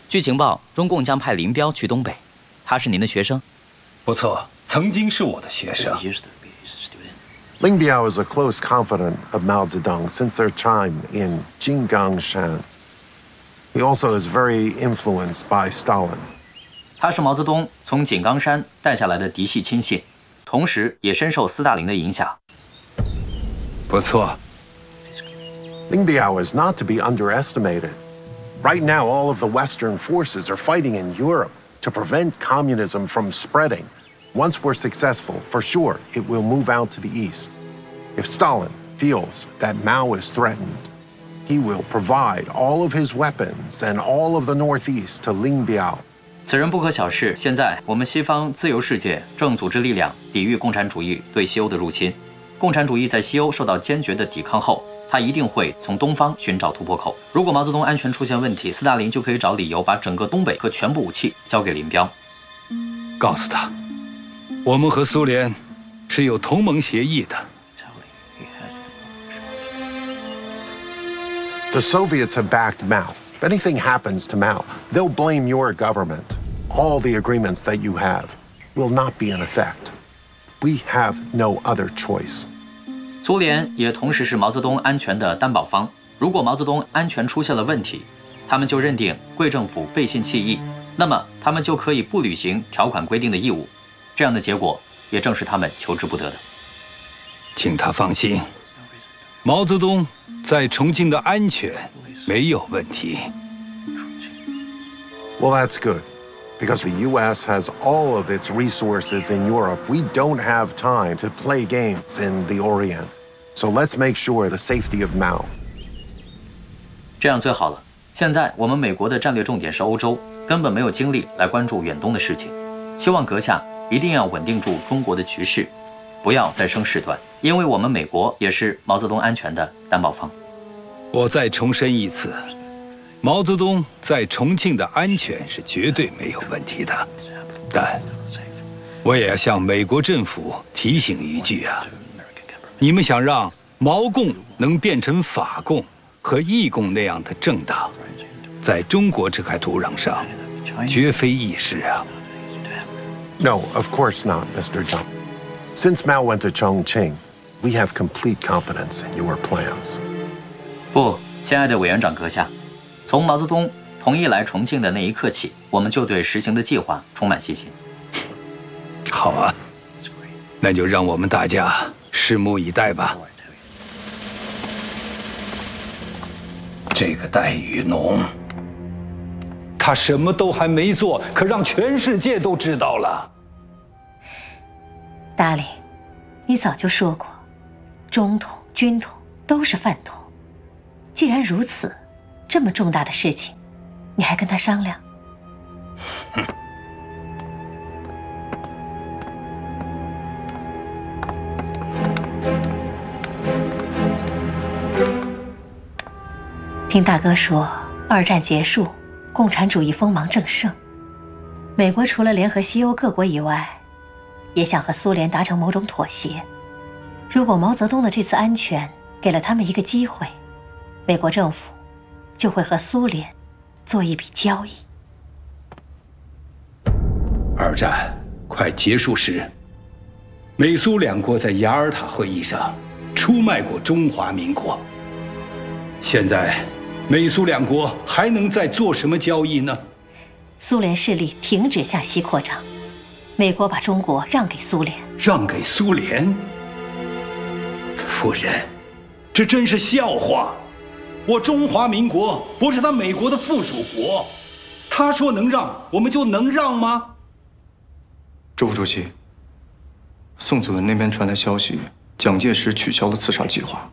据情报，中共将派林彪去东北，他是您的学生？ 不错，曾经是我的学生。 Ling Biao is a close confidant of Mao Zedong since their time in Jinggangshan. He also is very influenced by Stalin. 他是毛泽东从井冈山带下来的嫡系亲信，同时也深受斯大林的影响。 不错。 Ling Biao is not to be underestimated. Right now, all of the Western forces are fighting in Europe to prevent communism from spreading. Once we're successful, for sure, it will move out to the east. If Stalin feels that Mao is threatened, he will provide all of his weapons and all of the Northeast to Ling Biao. 此人不可小视。现在，我们西方自由世界正组织力量抵御共产主义对西欧的入侵。共产主义在西欧受到坚决的抵抗后，他一定会从东方寻找突破口。如果毛泽东安全出现问题，斯大林就可以找理由把整个东北和全部武器交给林彪。 告诉他，我们和苏联是有同盟协议的。 The Soviets have backed Mao. If anything happens to Mao, they'll blame your government. All the agreements that you have will not be in effect. We have no other choice. 苏联也同时是毛泽东安全的担保方。如果毛泽东安全出现了问题，他们就认定贵政府背信弃义，那么他们就可以不履行条款规定的义务。这样的结果也正是他们求之不得的。 请他放心，毛泽东在重庆的安全没有问题。 Well, that's good. Because the U.S. has all of its resources in Europe, we don't have time to play games in the Orient. So let's make sure the safety of Mao. 这样最好了。现在我们美国的战略重点是欧洲，根本没有精力来关注远东的事情。希望阁下一定要稳定住中国的局势，不要再生事端，因为我们美国也是毛泽东安全的担保方。 我再重申一次。毛泽东在重庆的安全是绝对没有问题的，但我也要向美国政府提醒一句啊，你们想让毛共能变成法共和义共那样的政党，在中国这块土壤上，绝非易事啊。 No, of course not, Mr. Zhang. Since Mao went to Chongqing, we have complete confidence in your plans. 不，亲爱的委员长阁下。从毛泽东同意来重庆的那一刻起，我们就对实行的计划充满信心。 好啊，那就让我们大家拭目以待吧。这个戴雨农，他什么都还没做，可让全世界都知道了。 达里，你早就说过，中统、军统都是饭桶。既然如此，这么重大的事情，你还跟他商量？ 哼。 听大哥说，二战结束，共产主义锋芒正盛，美国除了联合西欧各国以外，也想和苏联达成某种妥协。如果毛泽东的这次安全给了他们一个机会，美国政府就会和苏联做一笔交易。 二战快结束时，美苏两国在雅尔塔会议上出卖过中华民国。现在，美苏两国还能再做什么交易呢？ 苏联势力停止向西扩张，美国把中国让给苏联。 让给苏联？夫人，这真是笑话！我中华民国不是他美国的附属国，他说能让，我们就能让吗？ 周副主席，宋子文那边传来消息，蒋介石取消了刺杀计划。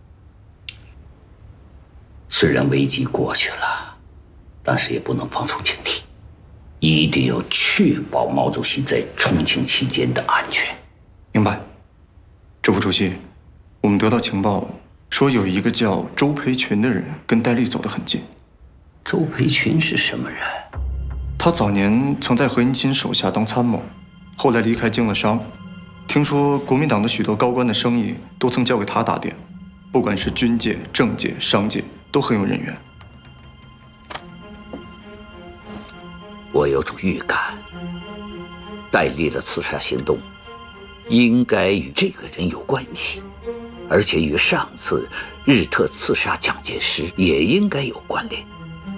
虽然危机过去了，但是也不能放松警惕，一定要确保毛主席在重庆期间的安全。 明白。周副主席，我们得到情报，说有一个叫周培群的人跟戴笠走得很近。 周培群是什么人？ 他早年曾在何应钦手下当参谋，后来离开经了商。听说国民党的许多高官的生意都曾交给他打点，不管是军界、政界、商界，都很有人缘。 我有种预感，戴笠的刺杀行动应该与这个人有关系，而且与上次日特刺杀蒋介石也应该有关联。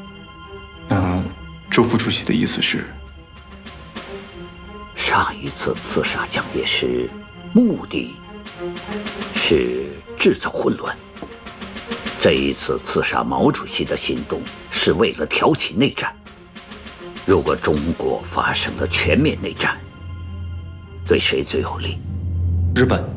周副主席的意思是， 上一次刺杀蒋介石，目的是制造混乱；这一次刺杀毛主席的行动，是为了挑起内战。如果中国发生了全面内战，对谁最有利？ 日本。